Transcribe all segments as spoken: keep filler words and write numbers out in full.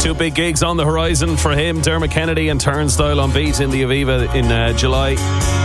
Two big gigs on the horizon for him, Dermot Kennedy and Turnstile on Beat in the Aviva in uh, July.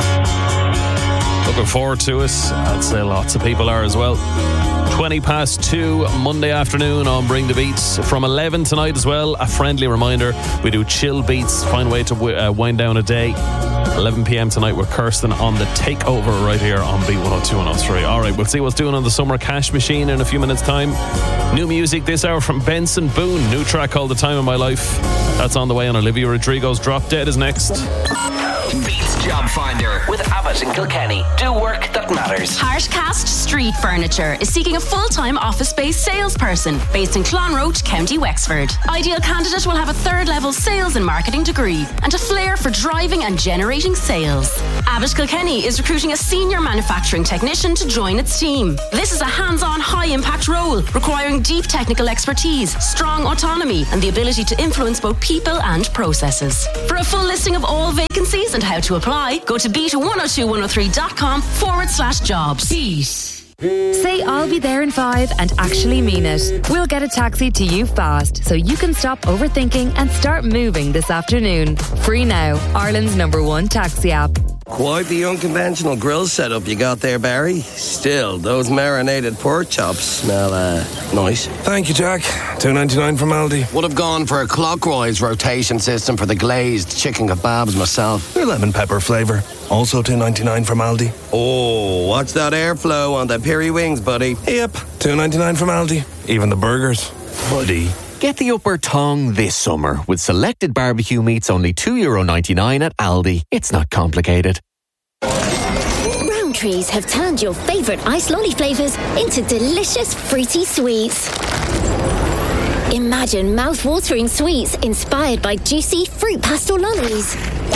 Looking forward to it. I'd say lots of people are as well. twenty past two Monday afternoon on Bring the Beats. From eleven tonight as well, a friendly reminder, we do chill beats, fine way to w- uh, wind down a day. eleven p.m. tonight with Kirsten on the Takeover right here on Beat one oh two one oh three. Alright, we'll see what's doing on the Summer Cash Machine in a few minutes time. New music this hour from Benson Boone, new track called The Time of My Life. That's on the way, and Olivia Rodrigo's Drop Dead is next. Beats Job Finder with Abbott and Kilkenny. Do work that matters. Harshcast Street Furniture is seeking a full-time office space salesperson based in Clonroach, County Wexford. Ideal candidate will have a third-level sales and marketing degree and a flair for driving and generating sales. Abbott Kilkenny is recruiting a senior manufacturing technician to join its team. This is a hands-on, high-impact role requiring deep technical expertise, strong autonomy, and the ability to influence both people and processes. For a full listing of all vacancies and how to apply, go to beat one oh two one oh three dot com forward slash jobs. Beat. Say I'll be there in five and actually mean it. We'll get a taxi to you fast so you can stop overthinking and start moving this afternoon. Free now, Ireland's number one taxi app. Quite the unconventional grill setup you got there, Barry. Still, those marinated pork chops smell uh, nice. Thank you, Jack. two ninety-nine from Aldi. Would have gone for a clockwise rotation system for the glazed chicken kebabs myself. Your lemon pepper flavour. Also two ninety-nine from Aldi. Oh, watch that airflow on the peri wings, buddy. Yep, two ninety-nine from Aldi. Even the burgers. Buddy. Get the upper tongue this summer with selected barbecue meats only two euro ninety-nine at Aldi. It's not complicated. Rowntrees have turned your favourite ice lolly flavours into delicious fruity sweets. Imagine mouth-watering sweets inspired by juicy fruit pastel lollies.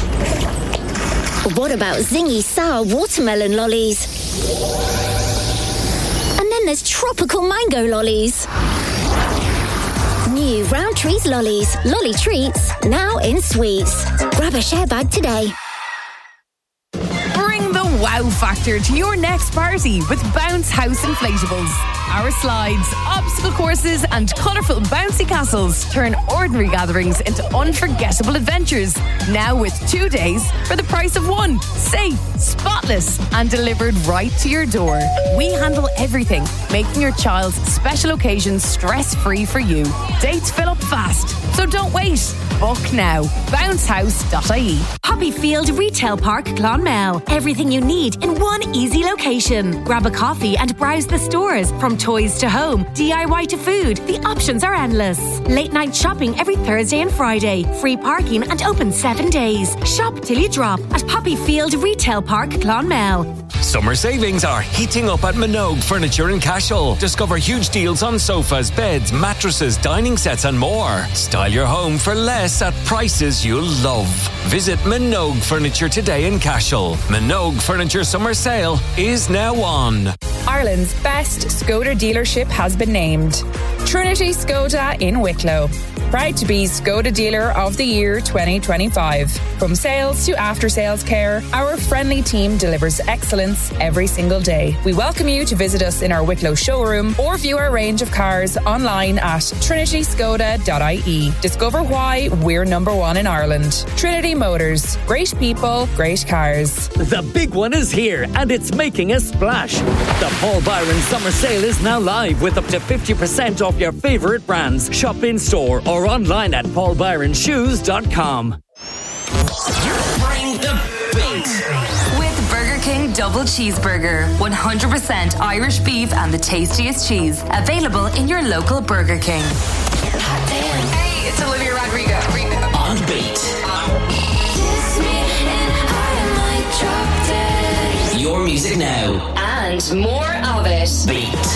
What about zingy sour watermelon lollies? And then there's tropical mango lollies. New Rowntrees lollies, lolly treats, now in sweets. Grab a share bag today. Bring the wow factor to your next party with Bounce House Inflatables. Our slides, obstacle courses and colourful bouncy castles turn ordinary gatherings into unforgettable adventures. Now with two days for the price of one. Safe, spotless and delivered right to your door. We handle everything, making your child's special occasions stress-free for you. Dates fill up fast, so don't wait. Book now. bounce house dot I E. Poppyfield Retail Park, Clonmel. Everything you need in one easy location. Grab a coffee and browse the stores. From toys to home, D I Y to food, the options are endless. Late night shopping every Thursday and Friday. Free parking and open seven days. Shop till you drop at Poppyfield Retail Park, Clonmel. Summer savings are heating up at Minogue Furniture in Cashel. Discover huge deals on sofas, beds, mattresses, dining sets and more. Style your home for less at prices you'll love. Visit Minogue Furniture today in Cashel. Minogue Furniture Summer Sale is now on. Ireland's best Skoda dealership has been named Trinity Skoda in Wicklow. Proud to be Skoda Dealer of the Year twenty twenty-five. From sales to after-sales care, our friendly team delivers excellence every single day. We welcome you to visit us in our Wicklow showroom or view our range of cars online at trinity skoda dot I E. Discover why we're number one in Ireland. Trinity Motors. Great people, great cars. The big one is here and it's making a splash. The Paul Byron Summer Sale is now live with up to fifty percent off your favourite brands. Shop in store or online at paul byron shoes dot com. Bring the beat. With Burger King Double Cheeseburger. one hundred percent Irish beef and the tastiest cheese. Available in your local Burger King. Hey, it's Olivia Rodrigo. On Beat. Your music now. And more of it. Beat.